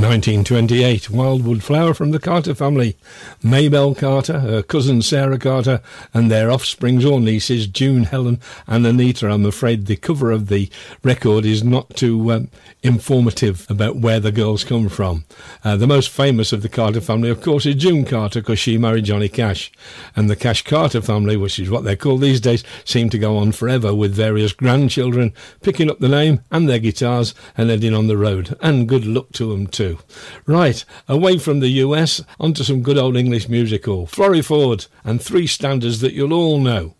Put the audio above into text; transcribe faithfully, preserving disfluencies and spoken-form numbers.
nineteen twenty-eight, Wildwood Flower from the Carter family. Maybelle Carter, her cousin Sarah Carter, and their offsprings or nieces, June, Helen and Anita. I'm afraid the cover of the record is not too um, informative about where the girls come from. Uh, the most famous of the Carter family, of course, is June Carter, because she married Johnny Cash. And the Cash Carter family, which is what they're called these days, seem to go on forever, with various grandchildren picking up the name and their guitars and heading on the road. And good luck to them too. Right, away from the U S, onto some good old English musical. Florrie Ford and three standards that you'll all know.